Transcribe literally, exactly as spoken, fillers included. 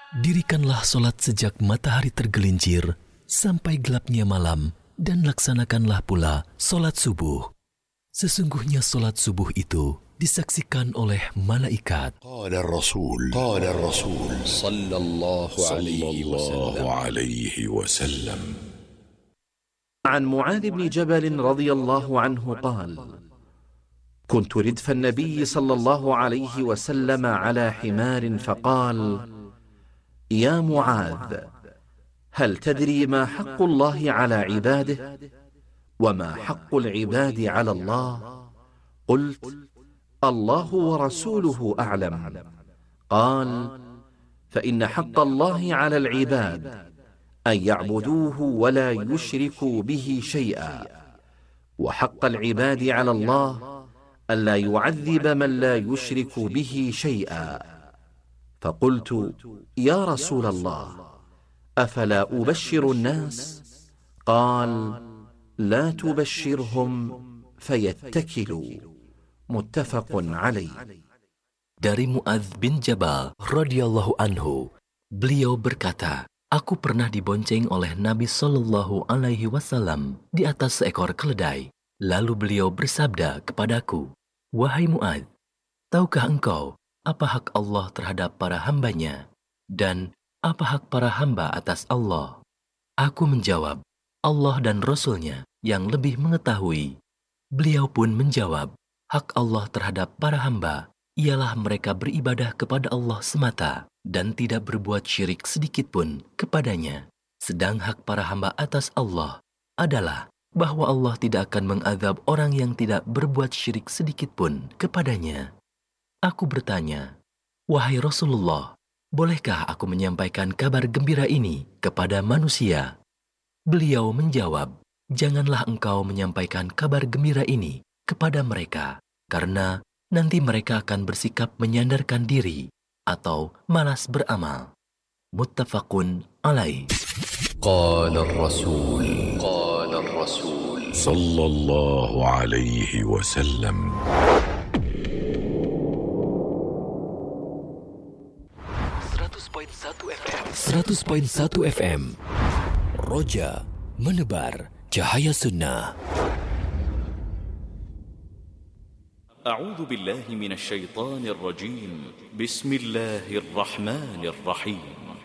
Dirikanlah solat sejak matahari tergelincir sampai gelapnya malam, dan laksanakanlah pula solat subuh. Sesungguhnya solat subuh itu disaksikan oleh malaikat. Qala Rasul, Qala Rasul sallallahu alaihi wasallam. عن معاذ بن جبل رضي الله عنه قال: كنت ردف النبي صلى الله عليه وسلم على حمار فقال: يا معاذ، هل تدري ما حق الله على عباده وما حق العباد على الله؟ قلت: الله ورسوله أعلم. قال: فإن حق الله على العباد أن يعبدوه ولا يشركوا به شيئا، وحق العباد على الله ألا يعذب من لا يشرك به شيئا. فقلت: يا رسول الله، أفلا أبشر الناس؟ قال: لا تبشرهم فيتكلوا. متفق عليه. Dari Muadz bin Jabal radhiyallahu anhu, beliau berkata, aku pernah dibonceng oleh Nabi Shallallahu Alaihi Wasallam di atas seekor keledai. Lalu beliau bersabda kepadaku, wahai Muadz, tahukah engkau apa hak Allah terhadap para hambanya, dan apa hak para hamba atas Allah? Aku menjawab, Allah dan Rasul-Nya yang lebih mengetahui. Beliau pun menjawab, hak Allah terhadap para hamba ialah mereka beribadah kepada Allah semata dan tidak berbuat syirik sedikit pun kepadanya. Sedang hak para hamba atas Allah adalah bahwa Allah tidak akan mengazab orang yang tidak berbuat syirik sedikit pun kepadanya. Aku bertanya, wahai Rasulullah, bolehkah aku menyampaikan kabar gembira ini kepada manusia? Beliau menjawab, janganlah engkau menyampaikan kabar gembira ini kepada mereka, karena nanti mereka akan bersikap menyandarkan diri atau malas beramal. Muttafaqun alaih. Qala Rasul, Qala Rasul sallallahu alaihi wasallam. seratus koma satu F M Roja menebar cahaya sunnah. أعوذ بالله من الشيطان الرجيم بسم الله الرحمن الرحيم